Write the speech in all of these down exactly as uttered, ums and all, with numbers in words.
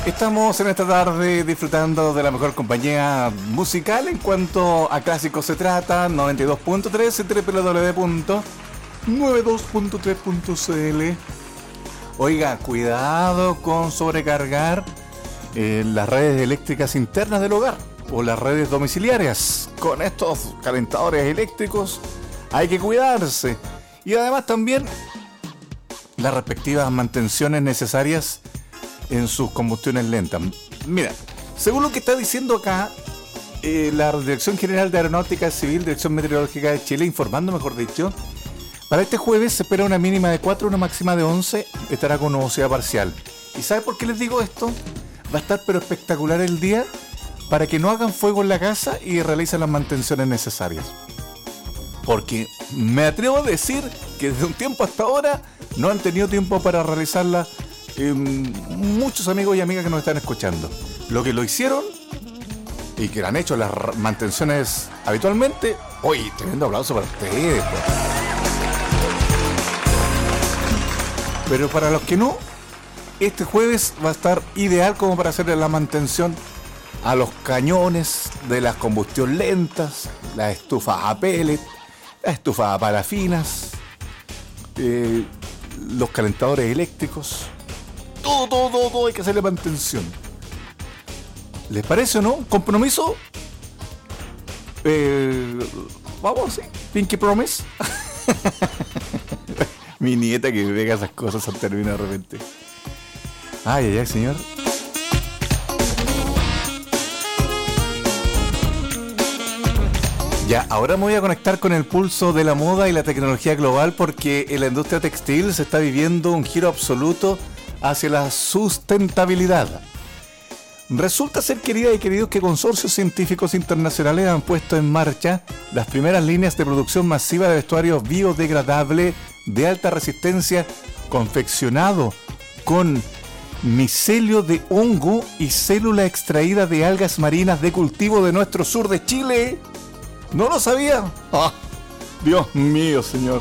Estamos en esta tarde disfrutando de la mejor compañía musical en cuanto a clásicos se trata, noventa y dos punto tres y doble u doble u doble u punto noventa y dos punto tres punto c l. Oiga, cuidado con sobrecargar eh, las redes eléctricas internas del hogar o las redes domiciliarias. Con estos calentadores eléctricos hay que cuidarse. Y además también las respectivas mantenciones necesarias en sus combustiones lentas. Mira, según lo que está diciendo acá eh, la Dirección General de Aeronáutica Civil, Dirección Meteorológica de Chile, informando mejor dicho, para este jueves se espera una mínima de cuatro, una máxima de once, estará con nubosidad parcial. ¿Y sabe por qué les digo esto? Va a estar pero espectacular el día para que no hagan fuego en la casa y realicen las mantenciones necesarias. Porque me atrevo a decir que desde un tiempo hasta ahora no han tenido tiempo para realizarla. Eh, muchos amigos y amigas que nos están escuchando, lo que lo hicieron y que han hecho las mantenciones habitualmente, oye, tremendo aplauso para ustedes, pues. Pero para los que no, este jueves va a estar ideal como para hacer la mantención a los cañones de las combustión lentas, las estufas a pellet, las estufas a parafinas, eh, los calentadores eléctricos. Todo, todo, todo, todo hay que hacerle mantención. ¿Les parece o no? ¿Compromiso? Eh, vamos, sí. Pinky Promise. Mi nieta que pega esas cosas al término de repente. Ay, ay, ay, señor. Ya, ahora me voy a conectar con el pulso de la moda y la tecnología global porque en la industria textil se está viviendo un giro absoluto hacia la sustentabilidad. Resulta ser, queridas y queridos, que consorcios científicos internacionales han puesto en marcha las primeras líneas de producción masiva de vestuario biodegradable de alta resistencia confeccionado con micelio de hongo y célula extraída de algas marinas de cultivo de nuestro sur de Chile. ¿No lo sabía? ¡Ah! Dios mío, señor.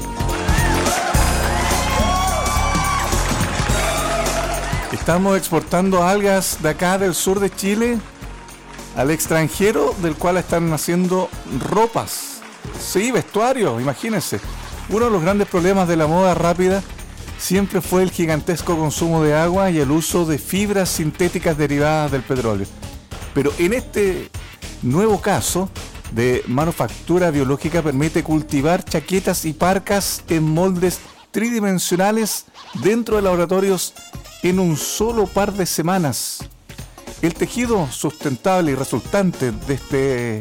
Estamos exportando algas de acá del sur de Chile al extranjero, del cual están haciendo ropas. Sí, vestuarios, imagínense. Uno de los grandes problemas de la moda rápida siempre fue el gigantesco consumo de agua y el uso de fibras sintéticas derivadas del petróleo. Pero en este nuevo caso de manufactura biológica permite cultivar chaquetas y parcas en moldes tridimensionales dentro de laboratorios en un solo par de semanas. El tejido sustentable y resultante de este,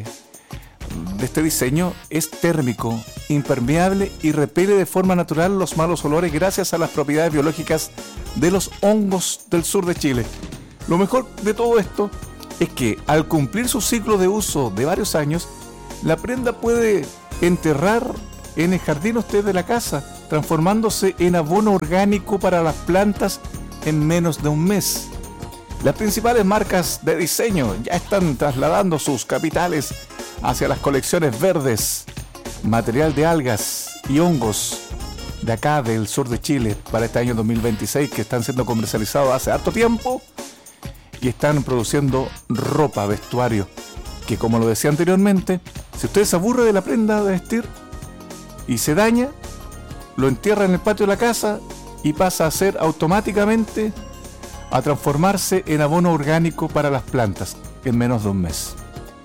de este diseño es térmico, impermeable y repele de forma natural los malos olores gracias a las propiedades biológicas de los hongos del sur de Chile. Lo mejor de todo esto es que al cumplir su ciclo de uso de varios años, la prenda puede enterrar en el jardín usted de la casa, transformándose en abono orgánico para las plantas en menos de un mes. Las principales marcas de diseño ya están trasladando sus capitales hacia las colecciones verdes, material de algas y hongos de acá del sur de Chile para este año dos mil veintiséis, que están siendo comercializados hace harto tiempo y están produciendo ropa, vestuario, que como lo decía anteriormente, si usted se aburre de la prenda de vestir y se daña, lo entierra en el patio de la casa y pasa a ser automáticamente a transformarse en abono orgánico para las plantas en menos de un mes.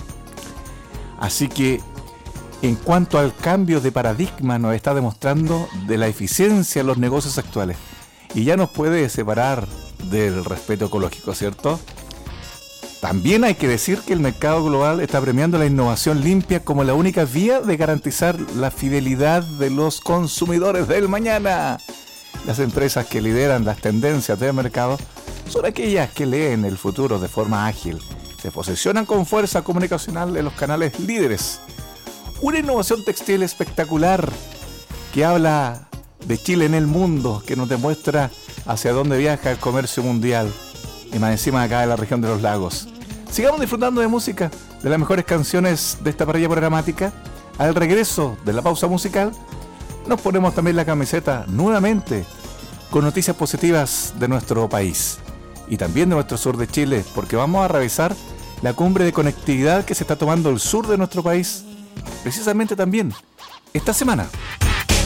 Así que en cuanto al cambio de paradigma nos está demostrando de la eficiencia en los negocios actuales y ya nos puede separar del respeto ecológico, ¿cierto? También hay que decir que el mercado global está premiando la innovación limpia como la única vía de garantizar la fidelidad de los consumidores del mañana. Las empresas que lideran las tendencias del mercado son aquellas que leen el futuro de forma ágil, se posicionan con fuerza comunicacional en los canales líderes. Una innovación textil espectacular que habla de Chile en el mundo, que nos demuestra hacia dónde viaja el comercio mundial y más encima acá de la región de los lagos. Sigamos disfrutando de música, de las mejores canciones de esta parrilla programática. Al regreso de la pausa musical nos ponemos también la camiseta nuevamente con noticias positivas de nuestro país. y también de nuestro sur de Chile, porque vamos a revisar la cumbre de conectividad que se está tomando el sur de nuestro país, precisamente también esta semana.